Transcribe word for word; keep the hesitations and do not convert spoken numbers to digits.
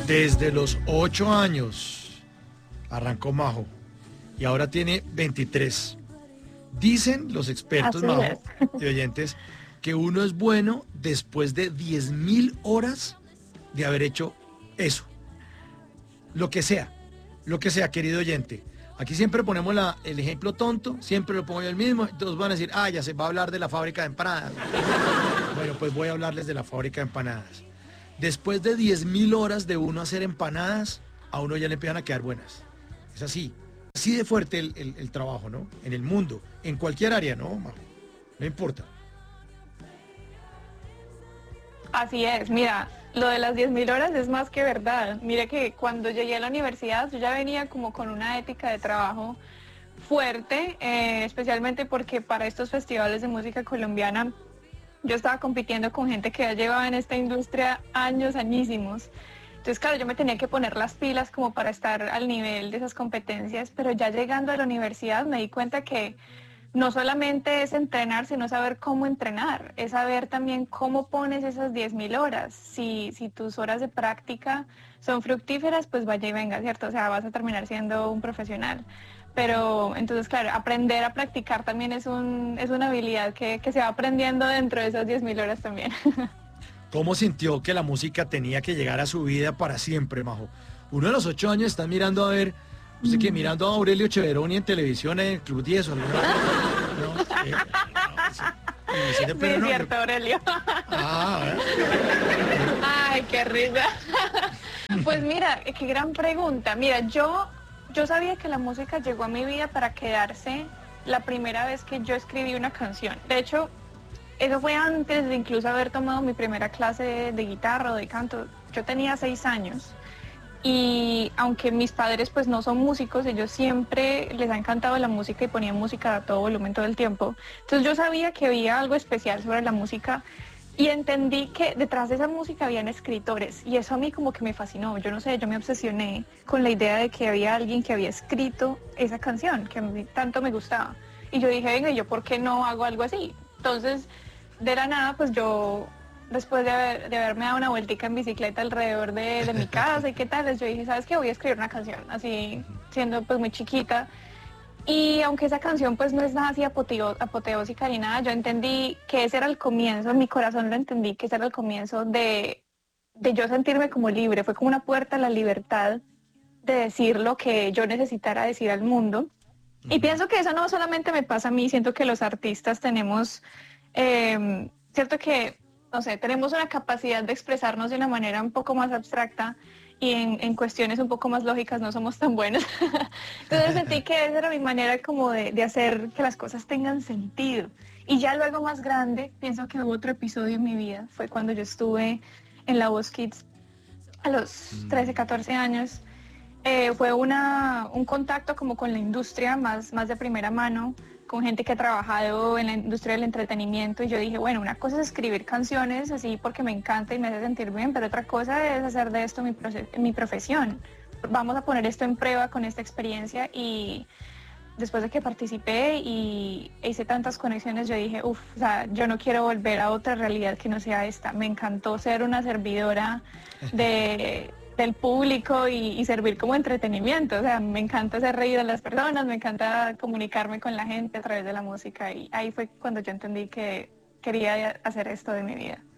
Desde los ocho años arrancó Majo y ahora tiene veintitrés. Dicen los expertos, Así Majo, es. y oyentes, que uno es bueno después de diez mil horas de haber hecho eso. Lo que sea, lo que sea, querido oyente. Aquí siempre ponemos la, el ejemplo tonto, siempre lo pongo yo el mismo, todos van a decir, ah, ya se va a hablar de la fábrica de empanadas. Bueno, pues voy a hablarles de la fábrica de empanadas. Después de diez mil horas de uno hacer empanadas, a uno ya le empiezan a quedar buenas. Es así, así de fuerte el, el, el trabajo, ¿no? En el mundo, en cualquier área, ¿no, Majo? No importa. Así es, mira, lo de las diez mil horas es más que verdad. Mira que cuando llegué a la universidad yo ya venía como con una ética de trabajo fuerte, eh, especialmente porque para estos festivales de música colombiana yo estaba compitiendo con gente que ya llevaba en esta industria años, añísimos. Entonces, claro, yo me tenía que poner las pilas como para estar al nivel de esas competencias, pero ya llegando a la universidad me di cuenta que no solamente es entrenar, sino saber cómo entrenar, es saber también cómo pones esas diez mil horas. Si, si tus horas de práctica son fructíferas, pues vaya y venga, ¿cierto? O sea, vas a terminar siendo un profesional. Pero entonces, claro, aprender a practicar también es, un, es una habilidad que, que se va aprendiendo dentro de esas diez mil horas también. ¿Cómo sintió que la música tenía que llegar a su vida para siempre, Majo? Uno de los ocho años está mirando a ver, usted que mirando a Aurelio Cheveroni en televisión en el Club diez o no, no, eh, no, sí. Sí, Sí, pero es no, cierto, yo- Aurelio. Ah, ¿eh? Ay, qué risa. Pues mira, qué gran pregunta. Mira, yo, yo sabía que la música llegó a mi vida para quedarse la primera vez que yo escribí una canción. De hecho, eso fue antes de incluso haber tomado mi primera clase de, de guitarra o de canto. Yo tenía seis años. Y aunque mis padres pues no son músicos, ellos siempre les ha encantado la música y ponían música a todo volumen todo el tiempo. Entonces yo sabía que había algo especial sobre la música y entendí que detrás de esa música habían escritores y eso a mí como que me fascinó. Yo no sé, yo me obsesioné con la idea de que había alguien que había escrito esa canción que a mí tanto me gustaba. Y yo dije, venga, ¿y yo por qué no hago algo así? Entonces, de la nada, pues yo después de, haber, de haberme dado una vueltica en bicicleta alrededor de, de mi casa y qué tal, yo dije, ¿sabes qué? Voy a escribir una canción, así siendo pues muy chiquita. Y aunque esa canción pues no es nada así apoteo, apoteósica ni nada, yo entendí que ese era el comienzo, en mi corazón lo entendí, que ese era el comienzo de, de yo sentirme como libre, fue como una puerta a la libertad de decir lo que yo necesitara decir al mundo. Y pienso que eso no solamente me pasa a mí, siento que los artistas tenemos, eh, cierto que, no sé, tenemos una capacidad de expresarnos de una manera un poco más abstracta y en, en cuestiones un poco más lógicas no somos tan buenos. Entonces sentí que esa era mi manera como de, de hacer que las cosas tengan sentido. Y ya luego más grande, pienso que hubo otro episodio en mi vida, fue cuando yo estuve en La Voz Kids a los trece, catorce años. Eh, fue una, un contacto como con la industria más, más de primera mano, con gente que ha trabajado en la industria del entretenimiento y yo dije, bueno, una cosa es escribir canciones así porque me encanta y me hace sentir bien, pero otra cosa es hacer de esto mi, mi profesión. Vamos a poner esto en prueba con esta experiencia y después de que participé y hice tantas conexiones, yo dije, uff, o sea, yo no quiero volver a otra realidad que no sea esta. Me encantó ser una servidora de, del público y, y servir como entretenimiento. O sea, me encanta hacer reír a las personas, me encanta comunicarme con la gente a través de la música y ahí fue cuando yo entendí que quería hacer esto de mi vida.